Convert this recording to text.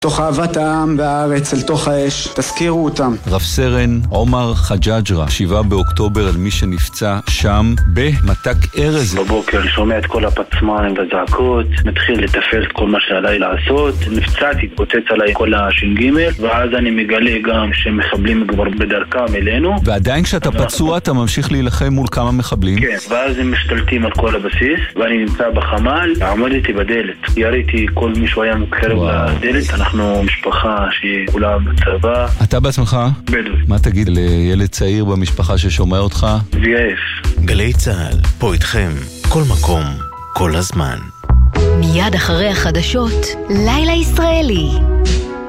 תוך אהבת העם והארץ אל תוך האש, תזכירו אותם. רב סרן עומר חג'אג'רה, 7 באוקטובר, על מי שנפצע שם במתק ארז. בבוקר שומע את כל הפצמיים והזעקות, מתחיל לתפעל את כל מה שעליי לעשות, נפצעתי, התפוצץ עליי כל הש"ג, ואז אני מגלה גם שמחבלים כבר בדרכם אלינו. ועדיין כשאתה פצוע אתה ממשיך להילחם מול כמה מחבלים? כן, ואז הם משתלטים על כל הבסיס, ואני נמצא בחמ"ל, עמדתי בדלת, יריתי כל מישהו היה מתקרב לדלת, אנחנו משפחה שהיא כולה בצבא. אתה בעצמך? בדואי. מה תגיד לילד צעיר במשפחה ששומע אותך? ויעף. גלי צהל, פה איתכם, כל מקום, כל הזמן. מיד אחרי החדשות, לילה ישראלי.